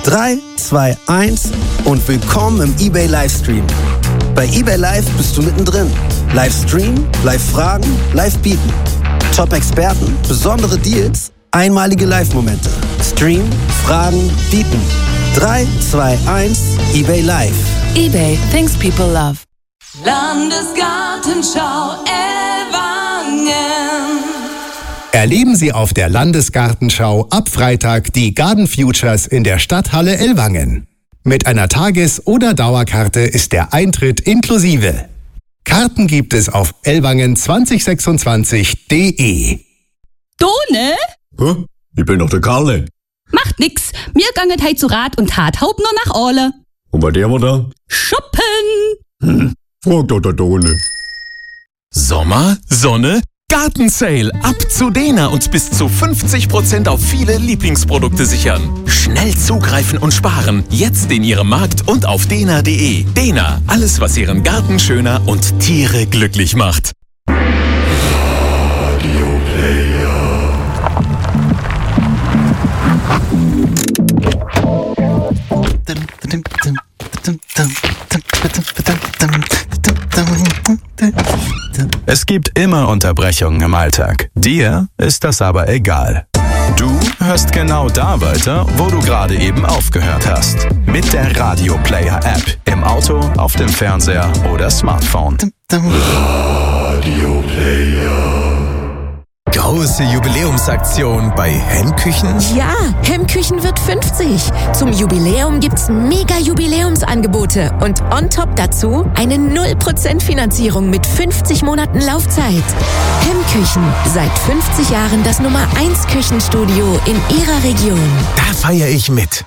3, 2, 1 und willkommen im eBay Livestream. Bei eBay Live bist du mittendrin. Livestream, Live-Fragen, Live-Bieten. Top-Experten, besondere Deals, einmalige Live-Momente. Stream, Fragen, Bieten. 3, 2, 1, eBay Live. eBay, things people love. Landesgartenschau Ellwangen. Erleben Sie auf der Landesgartenschau ab Freitag die Garden Futures in der Stadthalle Ellwangen. Mit einer Tages- oder Dauerkarte ist der Eintritt inklusive. Karten gibt es auf ellwangen2026.de. Done? Hä? Ich bin doch der Kalle. Macht nix. Mir ganget heit zu Rat und Tat Haupt nur nach Orle. Und bei der war da? Shoppen! Frag doch der Done. Sommer, Sonne, Gartensale. Ab zu Dena und bis zu 50% auf viele Lieblingsprodukte sichern. Schnell zugreifen und sparen. Jetzt in Ihrem Markt und auf dena.de. Dena, alles was Ihren Garten schöner und Tiere glücklich macht. Es gibt immer Unterbrechungen im Alltag. Dir ist das aber egal. Du hörst genau da weiter, wo du gerade eben aufgehört hast. Mit der Radio Player App. Im Auto, auf dem Fernseher oder Smartphone. Radio Player. Große Jubiläumsaktion bei Hemmküchen? Ja, Hemmküchen wird 50. Zum Jubiläum gibt's mega Jubiläumsangebote und on top dazu eine 0% Finanzierung mit 50 Monaten Laufzeit. Hemmküchen, seit 50 Jahren das Nummer 1 Küchenstudio in Ihrer Region. Da feiere ich mit.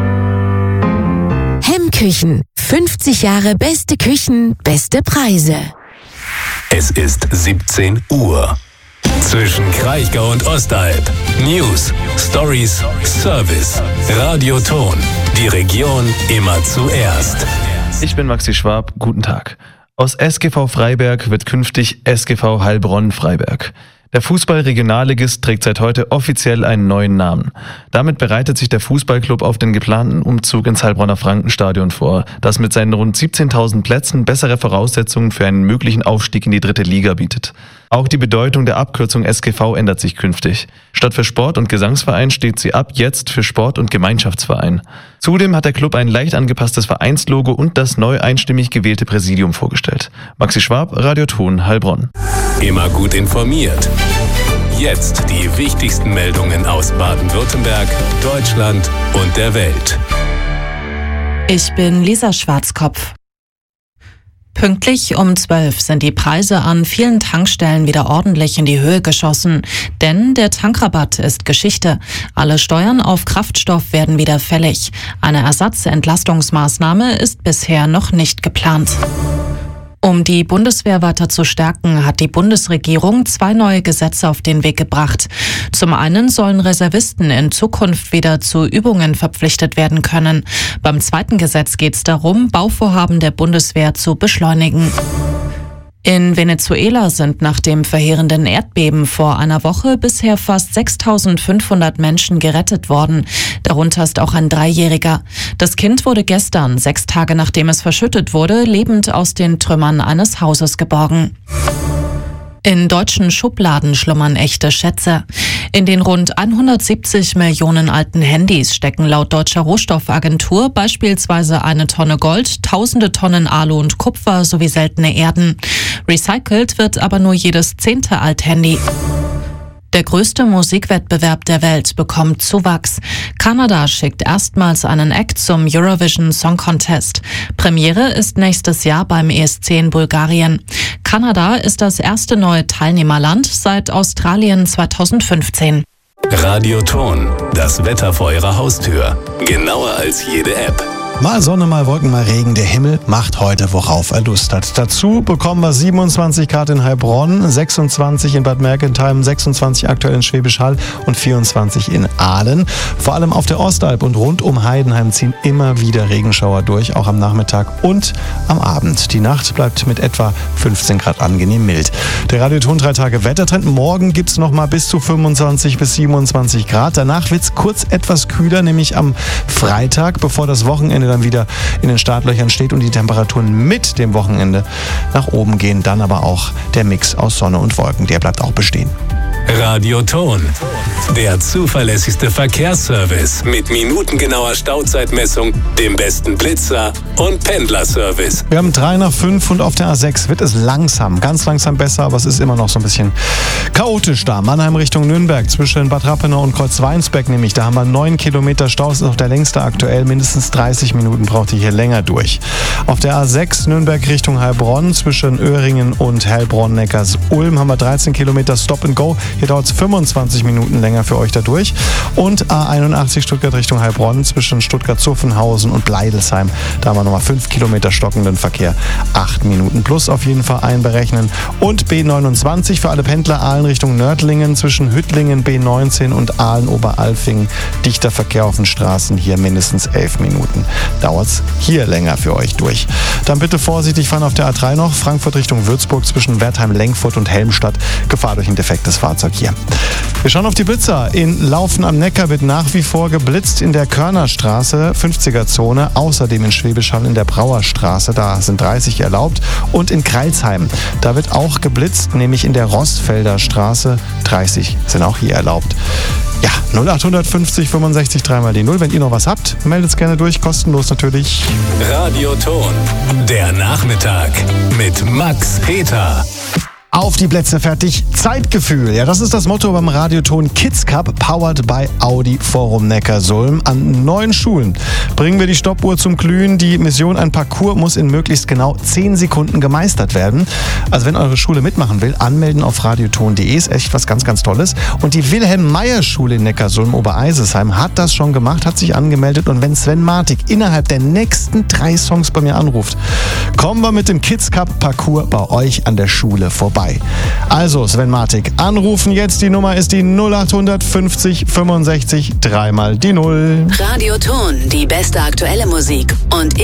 Hemmküchen, 50 Jahre beste Küchen, beste Preise. Es ist 17 Uhr. Zwischen Kraichgau und Ostalb. News, Stories, Service. Radio Ton. Die Region immer zuerst. Ich bin Maxi Schwab. Guten Tag. Aus SGV Freiberg wird künftig SGV Heilbronn-Freiberg. Der Fußball-Regionalligist trägt seit heute offiziell einen neuen Namen. Damit bereitet sich der Fußballclub auf den geplanten Umzug ins Heilbronner Frankenstadion vor, das mit seinen rund 17.000 Plätzen bessere Voraussetzungen für einen möglichen Aufstieg in die 3. Liga bietet. Auch die Bedeutung der Abkürzung SGV ändert sich künftig. Statt für Sport- und Gesangsverein steht sie ab jetzt für Sport- und Gemeinschaftsverein. Zudem hat der Club ein leicht angepasstes Vereinslogo und das neu einstimmig gewählte Präsidium vorgestellt. Maxi Schwab, Radio Ton, Heilbronn. Immer gut informiert. Jetzt die wichtigsten Meldungen aus Baden-Württemberg, Deutschland und der Welt. Ich bin Lisa Schwarzkopf. Pünktlich um 12 sind die Preise an vielen Tankstellen wieder ordentlich in die Höhe geschossen. Denn der Tankrabatt ist Geschichte. Alle Steuern auf Kraftstoff werden wieder fällig. Eine Ersatzentlastungsmaßnahme ist bisher noch nicht geplant. Um die Bundeswehr weiter zu stärken, hat die Bundesregierung 2 neue Gesetze auf den Weg gebracht. Zum einen sollen Reservisten in Zukunft wieder zu Übungen verpflichtet werden können. Beim zweiten Gesetz geht es darum, Bauvorhaben der Bundeswehr zu beschleunigen. In Venezuela sind nach dem verheerenden Erdbeben vor einer Woche bisher fast 6.500 Menschen gerettet worden. Darunter ist auch ein 3-Jähriger. Das Kind wurde gestern, 6 Tage nachdem es verschüttet wurde, lebend aus den Trümmern eines Hauses geborgen. In deutschen Schubladen schlummern echte Schätze. In den rund 170 Millionen alten Handys stecken laut Deutscher Rohstoffagentur beispielsweise 1 Tonne Gold, tausende Tonnen Alu und Kupfer sowie seltene Erden. Recycelt wird aber nur jedes 10. Althandy. Der größte Musikwettbewerb der Welt bekommt Zuwachs. Kanada schickt erstmals einen Act zum Eurovision Song Contest. Premiere ist nächstes Jahr beim ESC in Bulgarien. Kanada ist das erste neue Teilnehmerland seit Australien 2015. Radio Ton. Das Wetter vor Ihrer Haustür. Genauer als jede App. Mal Sonne, mal Wolken, mal Regen. Der Himmel macht heute, worauf er Lust hat. Dazu bekommen wir 27 Grad in Heilbronn, 26 in Bad Mergentheim, 26 aktuell in Schwäbisch Hall und 24 in Aalen. Vor allem auf der Ostalb und rund um Heidenheim ziehen immer wieder Regenschauer durch, auch am Nachmittag und am Abend. Die Nacht bleibt mit etwa 15 Grad angenehm mild. Der Radioton 3 Tage Wettertrend. Morgen gibt es nochmal bis zu 25 bis 27 Grad. Danach wird es kurz etwas kühler, nämlich am Freitag, bevor das Wochenende dann wieder in den Startlöchern steht und die Temperaturen mit dem Wochenende nach oben gehen. Dann aber auch der Mix aus Sonne und Wolken, der bleibt auch bestehen. Radioton, der zuverlässigste Verkehrsservice mit minutengenauer Stauzeitmessung, dem besten Blitzer und Pendlerservice. Wir haben 3 nach 5 und auf der A6 wird es langsam, ganz langsam besser, aber es ist immer noch so ein bisschen chaotisch da. Mannheim Richtung Nürnberg zwischen Bad Rappenau und Kreuzweinsbeck nämlich, da haben wir 9 Kilometer Stau, das ist noch der längste aktuell, mindestens 30 Minuten braucht ihr hier länger durch. Auf der A6 Nürnberg Richtung Heilbronn zwischen Öhringen und Heilbronn-Neckars-Ulm haben wir 13 Kilometer Stop and Go. Hier dauert es 25 Minuten länger für euch dadurch. Und A81 Stuttgart Richtung Heilbronn zwischen Stuttgart-Zuffenhausen und Bleidelsheim. Da haben wir nochmal 5 Kilometer stockenden Verkehr. 8 Minuten plus auf jeden Fall einberechnen. Und B29 für alle Pendler Aalen Richtung Nördlingen zwischen Hüttlingen, B19 und Aalen-Oberalfing. Dichter Verkehr auf den Straßen. Hier mindestens 11 Minuten. Dauert es hier länger für euch durch. Dann bitte vorsichtig fahren auf der A3 noch. Frankfurt Richtung Würzburg zwischen Wertheim-Lengfurt und Helmstadt. Gefahr durch ein defektes Fahrzeug hier. Wir schauen auf die Blitzer. In Laufen am Neckar wird nach wie vor geblitzt in der Körnerstraße, 50er-Zone. Außerdem in Schwäbisch Hall in der Brauerstraße, da sind 30 erlaubt. Und in Kreilsheim, da wird auch geblitzt, nämlich in der Rostfelder Straße. 30 sind auch hier erlaubt. Ja, 0850 65 3 die 0. Wenn ihr noch was habt, meldet es gerne durch, kostenlos natürlich. Radioton, der Nachmittag mit Max Peter. Auf die Plätze, fertig, Zeitgefühl. Ja, das ist das Motto beim Radioton Kids Cup, powered by Audi Forum Neckarsulm. An 9 Schulen bringen wir die Stoppuhr zum Glühen. Die Mission, ein Parcours muss in möglichst genau 10 Sekunden gemeistert werden. Also wenn eure Schule mitmachen will, anmelden auf radioton.de, ist echt was ganz, ganz Tolles. Und die Wilhelm-Meyer-Schule in Neckarsulm Obereisesheim hat das schon gemacht, hat sich angemeldet. Und wenn Sven Martig innerhalb der nächsten 3 Songs bei mir anruft, kommen wir mit dem Kids Cup Parcours bei euch an der Schule vorbei. Also Sven Martig, anrufen jetzt, die Nummer ist die 0850 65 3 die 0. Radioton, die beste aktuelle Musik und